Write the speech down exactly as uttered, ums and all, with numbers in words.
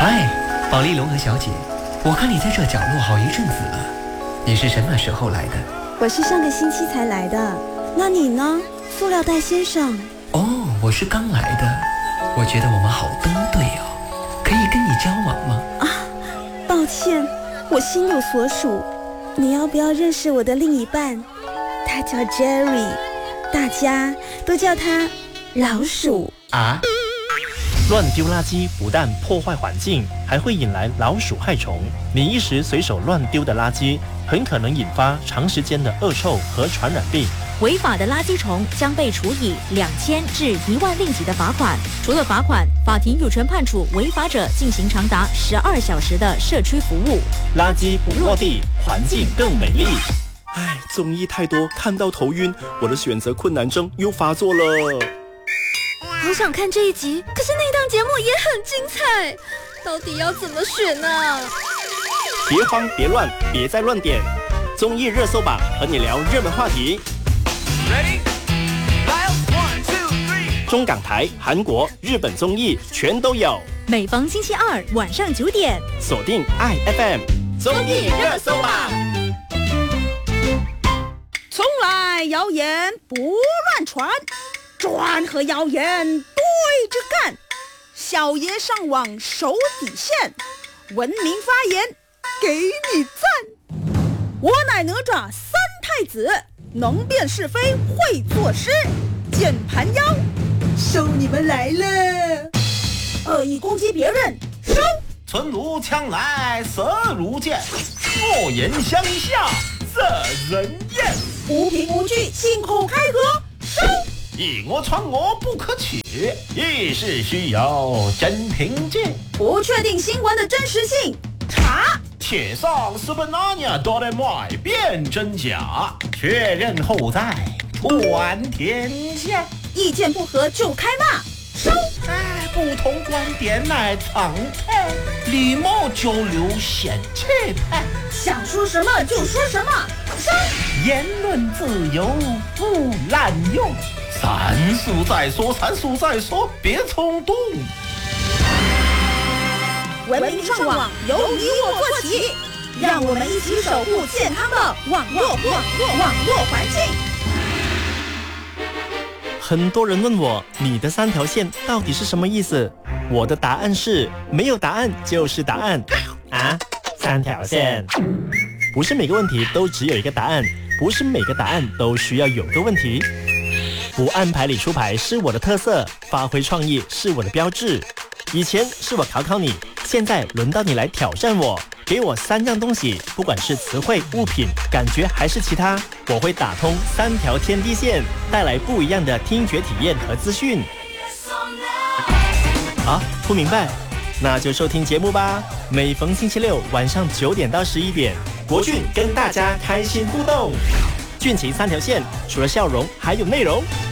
嗨，保利龙和小姐，我看你在这角落好一阵子了，你是什么时候来的？ 我是上个星期才来的，那你呢，塑料袋先生？ 哦，我是刚来的，我觉得我们好登对哦，可以跟你交往吗？ 啊，抱歉，我心有所属，你要不要认识我的另一半？他叫 Jerry， 大家都叫他老鼠啊。 乱丢垃圾不但破坏环境，还会引来老鼠害虫。你一时随手乱丢的垃圾，很可能引发长时间的恶臭和传染病。 违法的垃圾虫将被处以两千至一万令吉的罚款。除了罚款，法庭有权判处违法者进行长达十二小时的社区服务。 垃圾不落地，环境更美丽。唉，综艺太多，看到头晕，我的选择困难症又发作了。 好想看这一集，可是那档节目也很精彩，到底要怎么选呢？ 别慌别乱，别再乱点，综艺热搜榜和你聊热门话题。Ready? One, two, three. 中港台、韩国、日本综艺全都有。 每逢星期二晚上九点， 锁定爱 F M 综艺热搜榜。 从来谣言不乱传，专和谣言对着干，小爷上网守底线，文明发言给你赞。我乃哪吒三太子，能辨是非会作诗，键盘妖收你们来了。恶意攻击别人收。 唇如枪来舌如剑，恶言相向惹人厌。 无凭无据信口开河收。 以讹传讹不可取，议事须有真凭据。 不确定新闻的真实性查。 铁上是本拿尼多的卖辨真假，确认后再传天下。 意见不合就开骂收。 哎，不同观点乃常态，礼貌交流显气派。 想说什么就说什么收。 言论自由不滥用，三思再说，三思再说，别冲动。 文明上网由你我做起，让我们一起守护健康的网络网络网络环境。 很多人问我，你的三条线到底是什么意思？我的答案是，没有答案就是答案。啊，三条线，不是每个问题都只有一个答案，不是每个答案都需要有个问题。不按牌理出牌是我的特色，发挥创意是我的标志。以前是我考考你，现在轮到你来挑战我。给我三样东西，不管是词汇、物品、感觉还是其他，我会打通三条天地线，带来不一样的听觉体验和资讯。啊，不明白？那就收听节目吧。每逢星期六晚上九点到十一点，国俊跟大家开心互动。俊情三条线，除了笑容还有内容。